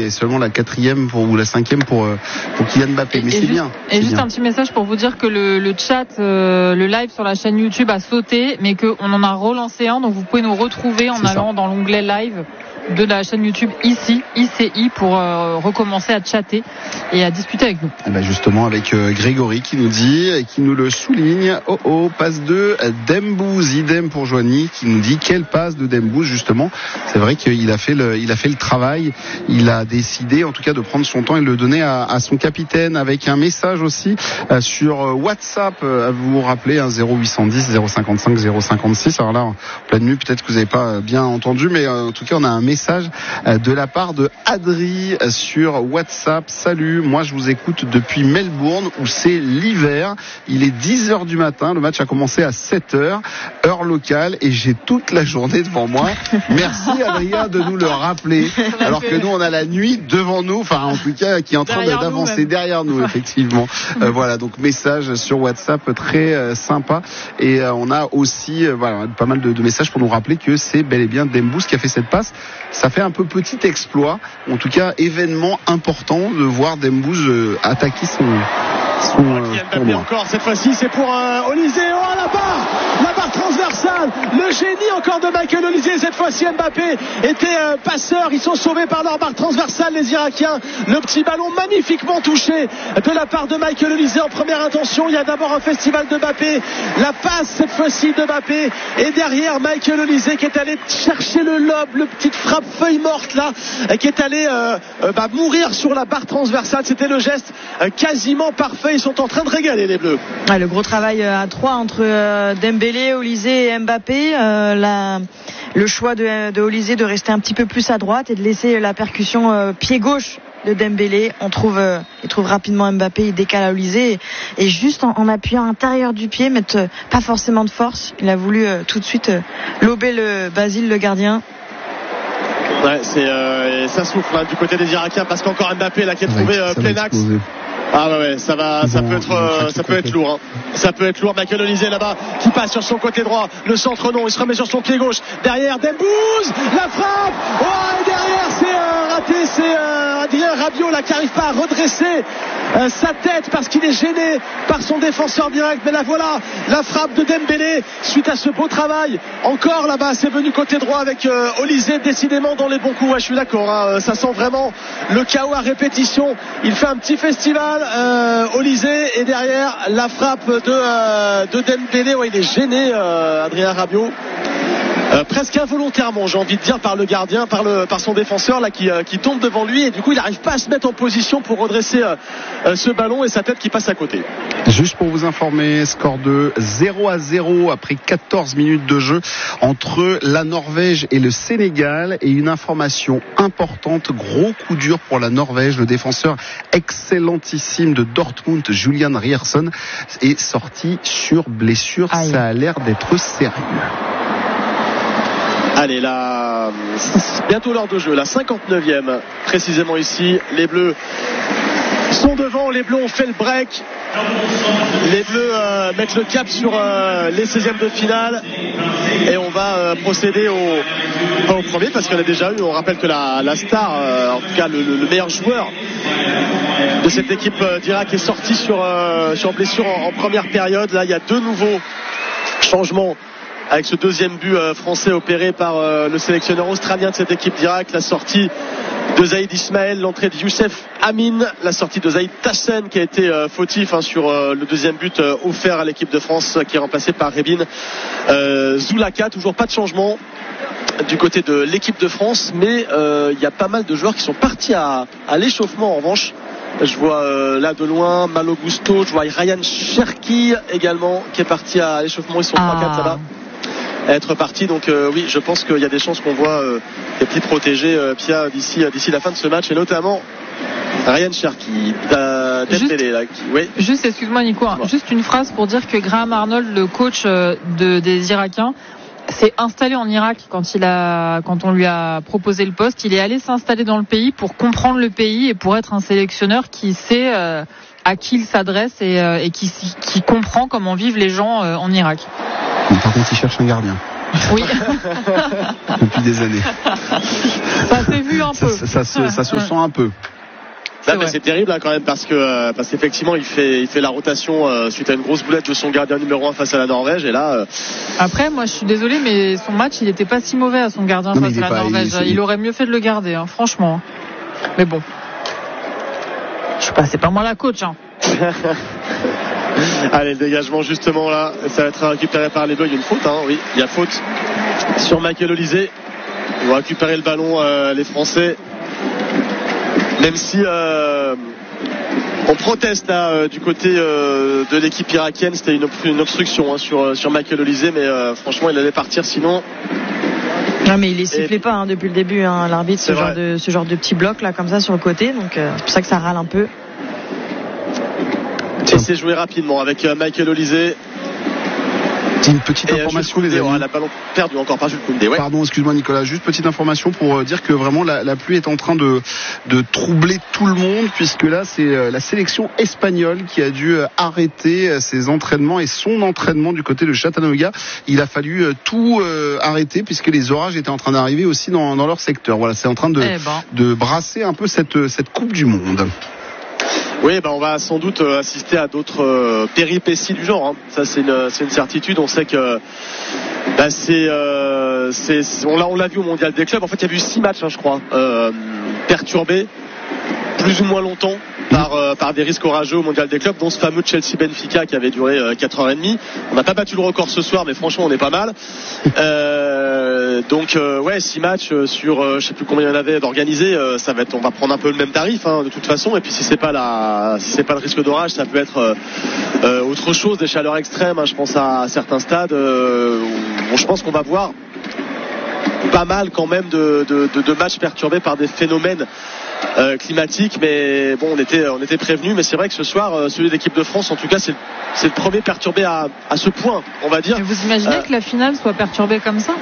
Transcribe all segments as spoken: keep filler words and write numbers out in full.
et seulement la quatrième pour, ou la cinquième pour, pour Kylian Mbappé. Mais et c'est juste, bien. Et c'est juste bien. un petit message pour vous dire que le, le chat, euh, le live sur la chaîne YouTube a sauté, mais qu'on en a relancé un, donc vous pouvez nous retrouver en C'est allant ça. dans l'onglet live de la chaîne YouTube ici, I C I, pour euh, recommencer à chatter et à discuter avec nous. Et ben justement avec euh, Grégory qui nous dit, et qui nous le souligne, oh oh, passe de Dembouz, idem pour Joigny, qui nous dit quelle passe de Dembouz justement. C'est vrai qu'il a fait le, il a fait le travail, il a décidé en tout cas de prendre son temps et de le donner à, à son capitaine, avec un message aussi euh, sur WhatsApp, euh, vous vous rappelez, hein, zéro huit cent dix zéro cinquante-cinq zéro cinquante-six. Alors là, en pleine nuit, peut-être que vous n'avez pas bien entendu, mais euh, en tout cas on a un message de la part de Adri sur WhatsApp. Salut, moi je vous écoute depuis Melbourne où c'est l'hiver. Il est dix heures du matin, le match a commencé à sept heures, heure locale, et j'ai toute la journée devant moi. Merci Adrien de nous le rappeler. Alors que nous on a la nuit devant nous, enfin en tout cas qui est en train derrière d'avancer nous derrière nous effectivement. euh, voilà, donc message sur WhatsApp très euh, sympa, et euh, on a aussi euh, voilà, pas mal de, de messages pour nous rappeler que c'est bel et bien Dembouz qui a fait cette passe. Ça fait un peu petit exploit, en tout cas événement important de voir Dembouz euh, attaquer son, son euh, Mbappé encore cette fois-ci, c'est pour euh, Olysée. Oh la barre, la barre transversale, le génie encore de Michael Olysée. Cette fois-ci Mbappé était euh, passeur, ils sont sauvés par leur barre transversale les Irakiens. Le petit ballon magnifiquement touché de la part de Michael Olysée en première intention. Il y a d'abord un festival de Mbappé, la passe cette fois-ci de Mbappé, et derrière Michael Olysée qui est allé chercher le lob, le petite frappe feuille morte là, qui est allé euh, euh, bah, mourir sur la barre transversale. C'était le geste euh, quasiment parfait. Ils sont en train de régaler les Bleus. Ouais, le gros travail à trois entre euh, Dembélé, Olysée et Mbappé. Euh, la, le choix de, de Olysée de rester un petit peu plus à droite et de laisser la percussion euh, pied gauche de Dembélé. On trouve, euh, il trouve rapidement Mbappé, il décale à Olysée et, et juste en, en appuyant à l'intérieur du pied, mais euh, pas forcément de force. Il a voulu euh, tout de suite euh, lober le Basile, le gardien. Ouais, c'est euh, et ça souffle hein, du côté des Irakiens parce qu'encore Mbappé là qui est trouvé euh, plein axe. Ah ouais, ouais, ça va, ça bon, peut être, euh, ça peut être lourd. Hein. Ça peut être lourd. Michael Olysée là-bas qui passe sur son côté droit. Le centre non, il se remet sur son pied gauche. Derrière Dembouz, la frappe. Oh, et derrière c'est euh, raté, c'est euh, Adrien Rabiot là qui n'arrive pas à redresser euh, sa tête parce qu'il est gêné par son défenseur direct. Mais là voilà, la frappe de Dembélé suite à ce beau travail. Encore là-bas, c'est venu côté droit avec euh, Olysée décidément dans les bons coups. Ouais, je suis d'accord. Hein, ça sent vraiment le chaos à répétition. Il fait un petit festival. Euh, Olysée et derrière la frappe de, euh, de Dembélé. Ouais, il est gêné euh, Adrien Rabiot euh, presque involontairement j'ai envie de dire par le gardien, par, le, par son défenseur là qui, euh, qui tombe devant lui et du coup il n'arrive pas à se mettre en position pour redresser euh, euh, ce ballon et sa tête qui passe à côté. Juste pour vous informer, score de zéro à zéro après quatorze minutes de jeu entre la Norvège et le Sénégal. Et une information importante, gros coup dur pour la Norvège. Le défenseur excellentissime de Dortmund, Julian Ryerson, est sorti sur blessure. Aïe. Ça a l'air d'être sérieux. Allez, là, bientôt l'heure de jeu, la cinquante-neuvième précisément ici. Les Bleus sont devant, les Bleus ont fait le break. Les Bleus euh, mettent le cap sur euh, les seizièmes de finale et on va euh, procéder au, au premier parce qu'on a déjà eu, on rappelle que la, la star, euh, en tout cas le, le meilleur joueur de cette équipe euh, d'Irak est sorti sur, euh, sur blessure en, en première période. Là il y a deux nouveaux changements avec ce deuxième but euh, français opéré par euh, le sélectionneur australien de cette équipe d'Irak. La sortie de Zaïd Ismaël, l'entrée de Youssef Amin, la sortie de Zaïd Tassen qui a été euh, fautif hein, sur euh, le deuxième but euh, offert à l'équipe de France euh, qui est remplacé par Rebin euh, Zoulaka. Toujours pas de changement du côté de l'équipe de France, mais il euh, y a pas mal de joueurs qui sont partis à, à l'échauffement en revanche. Je vois euh, là de loin Malo Gusto, je vois Ryan Cherki également qui est parti à l'échauffement. Ils sont trois quatre là-bas à être partis, donc euh, oui, je pense qu'il y a des chances qu'on voit euh, des petits protégés euh, Pia d'ici, d'ici la fin de ce match, et notamment Ryan Cherki, euh, Dembélé là, qui, oui. Juste, excuse-moi Nico, hein, juste une phrase pour dire que Graham Arnold, le coach de, des Irakiens, s'est installé en Irak quand il a, quand on lui a proposé le poste. Il est allé s'installer dans le pays pour comprendre le pays et pour être un sélectionneur qui sait euh, à qui il s'adresse et, euh, et qui, qui comprend comment vivent les gens euh, en Irak. Mais par contre, il cherche un gardien. Oui. Depuis des années. Ça s'est vu un peu. Ça, ça, ça, se, ça se Ouais. sent un peu. Là, mais c'est terrible hein, quand même parce que parce qu'effectivement il fait il fait la rotation euh, suite à une grosse boulette de son gardien numéro un face à la Norvège et là. Euh... Après, moi, je suis désolé, mais son match, il n'était pas si mauvais à son gardien Non, face à la pas, Norvège. Il, il, il aurait mieux fait de le garder, hein, franchement. Mais bon, je sais pas, c'est pas moi la coach. Hein. Allez, le dégagement justement là, ça va être récupéré par les Bleus. Il y a une faute, hein, oui, il y a faute sur Michael Olysée. Ils vont récupérer le ballon, euh, les Français. Même si euh, on proteste là euh, du côté euh, de l'équipe irakienne, c'était une, une obstruction hein, sur, sur Michael Olysée, mais euh, franchement il allait partir sinon. Non mais il les sifflait Et... pas hein, depuis le début, hein, l'arbitre, ce genre, de, ce genre de petit bloc là comme ça sur le côté, donc euh, c'est pour ça que ça râle un peu. Et c'est joué rapidement avec euh, Michael Olysée. Une petite et information, les amis. On a le ballon perdu encore par Jules Koundé. Ouais. Pardon, excuse-moi Nicolas. Juste petite information pour dire que vraiment la, la pluie est en train de, de troubler tout le monde, puisque là c'est la sélection espagnole qui a dû arrêter ses entraînements et son entraînement du côté de Chattanooga. Il a fallu tout euh, arrêter puisque les orages étaient en train d'arriver aussi dans, dans leur secteur. Voilà, c'est en train de, eh ben. de brasser un peu cette, cette Coupe du Monde. Oui, bah on va sans doute assister à d'autres euh, péripéties du genre. Hein. Ça, c'est une, c'est une certitude. On sait que bah, c'est, euh, c'est, on l'a, on l'a vu au Mondial des clubs. En fait, il y a eu six matchs, hein, je crois, euh, perturbés, plus ou moins longtemps, par, euh, par des risques orageux au Mondial des clubs, dont ce fameux Chelsea-Benfica qui avait duré euh, quatre heures trente. On n'a pas battu le record ce soir, mais franchement, on est pas mal. Euh, donc, euh, ouais, six matchs sur, euh, je sais plus combien il y en avait d'organisés. Euh, ça va être, on va prendre un peu le même tarif, hein, de toute façon. Et puis, si c'est pas la, si c'est pas le risque d'orage, ça peut être euh, euh, autre chose, des chaleurs extrêmes. Hein, je pense à, à certains stades. Euh, où je pense qu'on va voir pas mal quand même de, de, de, de matchs perturbés par des phénomènes euh, climatiques, mais bon, on était, on était prévenus. Mais c'est vrai que ce soir, euh, celui d'équipe de France, en tout cas, c'est, c'est le premier perturbé à, à ce point, on va dire. Et vous imaginez euh, que la finale soit perturbée comme ça?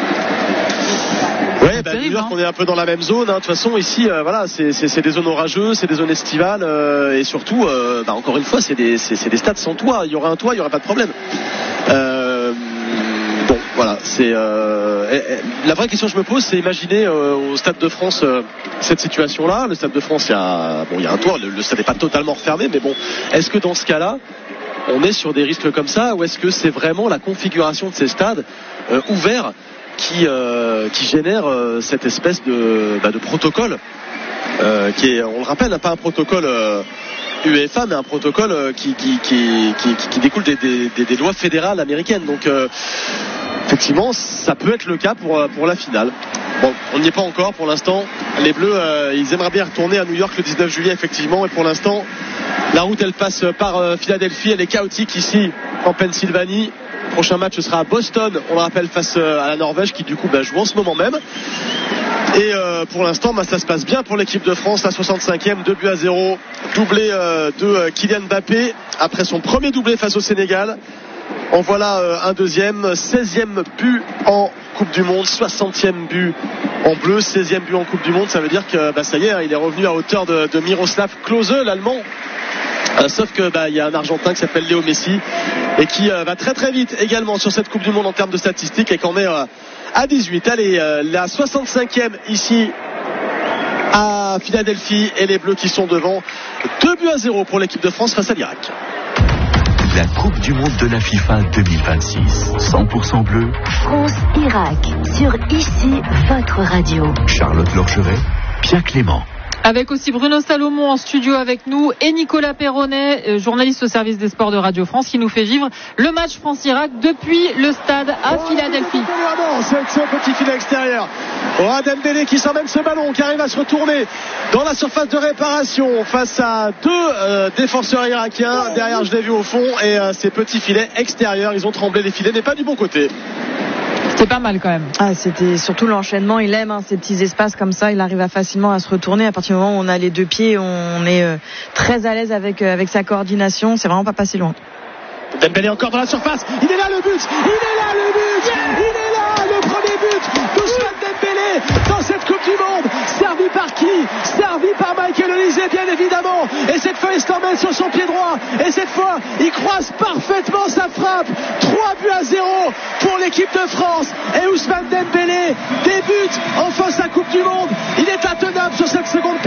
Ouais, bah, New York, hein. On est un peu dans la même zone. Hein. De toute façon, ici, euh, voilà, c'est, c'est, c'est des zones orageuses, c'est des zones estivales, euh, et surtout, euh, bah, encore une fois, c'est des, c'est, c'est des stades sans toit. Il y aurait un toit, il y aurait pas de problème. Euh, bon, voilà, c'est euh, et, et, la vraie question que je me pose, c'est imaginer euh, au Stade de France euh, cette situation-là. Le Stade de France, il y a, bon, il y a un toit. Le, le stade n'est pas totalement refermé, mais bon, est-ce que dans ce cas-là, on est sur des risques comme ça, ou est-ce que c'est vraiment la configuration de ces stades euh, ouverts qui, euh, qui génère euh, cette espèce de, bah, de protocole euh, qui est, on le rappelle, pas un protocole euh, UEFA, mais un protocole euh, qui, qui, qui, qui, qui découle des, des, des, des lois fédérales américaines. Donc euh, effectivement, ça peut être le cas pour, pour la finale. Bon, on n'y est pas encore pour l'instant. Les Bleus, euh, ils aimeraient bien retourner à New York le dix-neuf juillet, effectivement, et pour l'instant, la route elle passe par euh, Philadelphie. Elle est chaotique ici en Pennsylvanie. Le prochain match ce sera à Boston, on le rappelle, face à la Norvège qui du coup bah, joue en ce moment même. Et euh, pour l'instant bah, ça se passe bien pour l'équipe de France. La soixante-cinquième, deux buts à zéro, doublé euh, de euh, Kylian Mbappé après son premier doublé face au Sénégal. En voilà euh, un deuxième, seizième but en Coupe du Monde, soixantième but en bleu, seizième but en Coupe du Monde. Ça veut dire que bah, ça y est, hein, il est revenu à hauteur de, de Miroslav Klose, l'Allemand. Euh, sauf que bah, il y a un Argentin qui s'appelle Léo Messi et qui euh, va très très vite également sur cette Coupe du Monde en termes de statistiques et qu'en est euh, à dix-huit. Allez, euh, la soixante-cinquième ici à Philadelphie et les Bleus qui sont devant. deux buts à zéro pour l'équipe de France face à l'Irak. La Coupe du Monde de la FIFA deux mille vingt-six, cent pour cent bleu. France-Irak sur ici votre radio. Charlotte Lorcheret, Pierre Clément. Avec aussi Bruno Salomon en studio avec nous et Nicolas Perronnet, journaliste au service des sports de Radio France, qui nous fait vivre le match France-Irak depuis le stade à oh, Philadelphie. C'est ce petit filet extérieur. Ouad Dembélé qui s'emmène ce ballon, qui arrive à se retourner dans la surface de réparation face à deux euh, défenseurs irakiens. Derrière, je l'ai vu au fond, et euh, ces petits filets extérieurs, ils ont tremblé les filets, mais pas du bon côté. C'était pas mal quand même. Ah, c'était surtout l'enchaînement. Il aime hein, ces petits espaces comme ça. Il arrive à facilement à se retourner. À partir du moment où on a les deux pieds, on est euh, très à l'aise avec, euh, avec sa coordination. C'est vraiment pas passé loin. Dembélé encore dans la surface. Il est là le but. Il est là le but. Il est là le premier but d'Ousmane Dembélé. dans cette Coupe du Monde. Servi par qui? Servi par Michael Olise, bien évidemment. Et cette fois, il s'emmène sur son pied droit. Et cette fois, il croise parfaitement sa frappe. trois buts à zéro pour l'équipe de France. Et Ousmane Dembélé débute enfin sa Coupe du Monde. Il est intenable sur cette seconde période.